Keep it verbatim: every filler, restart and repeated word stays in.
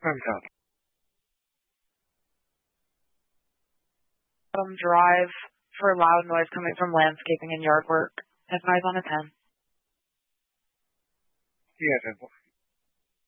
Time's up. Um, drive for loud noise coming from landscaping and yard work. Advise on a ten. Yeah, ten.